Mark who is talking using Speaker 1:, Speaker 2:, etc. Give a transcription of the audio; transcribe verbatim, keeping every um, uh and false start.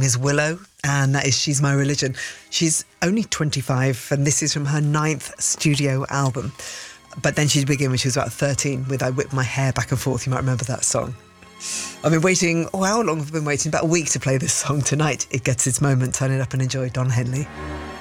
Speaker 1: name is Willow, and that is She's My Religion. She's only twenty-five, and this is from her ninth studio album. But then she'd begin when she was about thirteen with I Whip My Hair Back and Forth. You might remember that song. I've been waiting, oh, how long have I been waiting? About a week to play this song. Tonight it gets its moment. Turn it up and enjoy Don Henley.